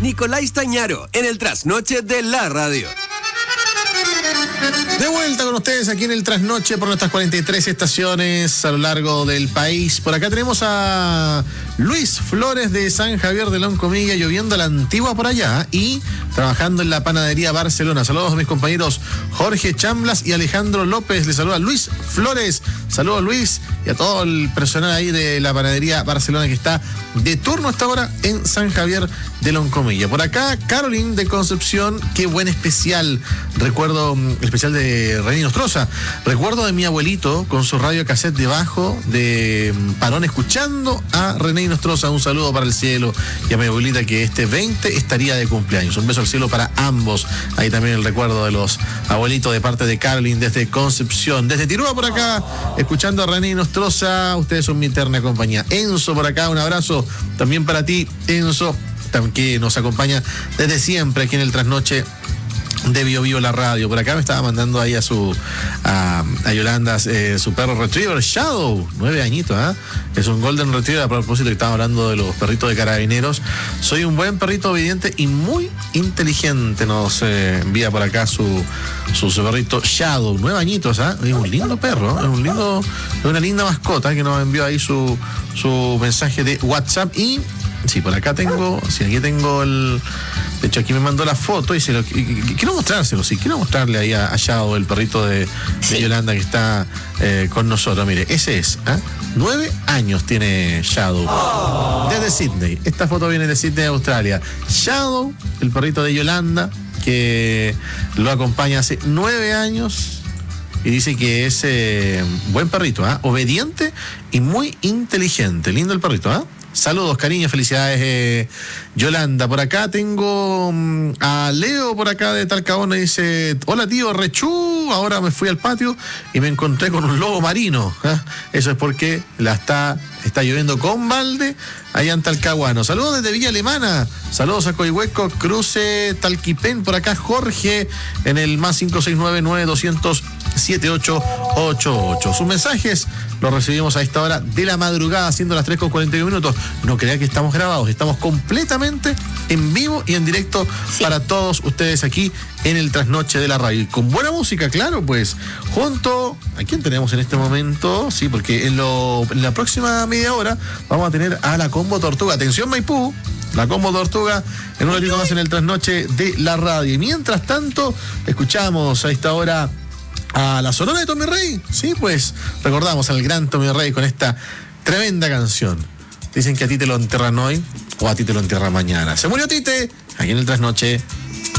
Nicolás Tañaro, en el Trasnoche de la Radio. De vuelta con ustedes aquí en el Trasnoche por nuestras 43 estaciones a lo largo del país. Por acá tenemos a Luis Flores de San Javier de Loncomilla, lloviendo a la antigua por allá y trabajando en la panadería Barcelona. Saludos a mis compañeros Jorge Chamblas y Alejandro López. Les saluda Luis Flores. Saludos, Luis, y a todo el personal ahí de la panadería Barcelona que está de turno hasta ahora en San Javier de Loncomilla. Por acá, Caroline de Concepción. Qué buen especial. Recuerdo el especial de René Nostroza. Recuerdo de mi abuelito con su radio cassette debajo de Parón escuchando a René Nostroza. Un saludo para el cielo y a mi abuelita que este 20 estaría de cumpleaños. Un beso al cielo para ambos. Ahí también el recuerdo de los abuelitos de parte de Caroline desde Concepción. Desde Tirúa por acá, escuchando a René Nostroza. Ustedes son mi eterna compañía. Enzo por acá, un abrazo también para ti, Enzo, que nos acompaña desde siempre aquí en el Trasnoche de Bio Bio la radio. Por acá me estaba mandando ahí a Yolanda su perro retriever Shadow, 9 añitos, ¿eh? Es un golden retriever. A propósito que estaba hablando de los perritos de carabineros, soy un buen perrito obediente y muy inteligente. Nos envía por acá su perrito Shadow, 9 añitos, ¿eh? Es un lindo perro, es una linda mascota que nos envió ahí su mensaje de WhatsApp. Y sí, por acá tengo, de hecho aquí me mandó la foto y quiero mostrárselo, quiero mostrarle ahí a Shadow, el perrito de Yolanda que está con nosotros. Mire, ese es, 9 años tiene Shadow, desde Sydney. Esta foto viene de Sydney, Australia. Shadow, el perrito de Yolanda, que lo acompaña hace 9 años. Y dice que es buen perrito, obediente y muy inteligente. Lindo el perrito, Saludos, cariño, felicidades, Yolanda. Por acá tengo a Leo por acá de Talcahuano. Dice: hola tío, rechú, ahora me fui al patio y me encontré con un lobo marino. Eso es porque está lloviendo con balde allá en Talcahuano. Saludos desde Villa Alemana. Saludos a Coihueco, Cruce, Talquipén. Por acá Jorge en el más 569-9200-7888. Sus mensajes los recibimos a esta hora de la madrugada, siendo las 3:41. No crea que estamos grabados, estamos completamente en vivo y en directo para todos ustedes aquí en el Trasnoche de la radio. Y con buena música, claro, pues, junto a quién tenemos en este momento, sí, porque en la próxima media hora vamos a tener a la Combo Tortuga. Atención, Maipú, la Combo Tortuga en un ratito más en el Trasnoche de la radio. Y mientras tanto, escuchamos a esta hora a la Sonora de Tommy Rey. Sí, pues, recordamos al gran Tommy Rey con esta tremenda canción. Dicen que a ti te lo entierran hoy o a ti te lo entierran mañana. Se murió Tite, aquí en el Trasnoche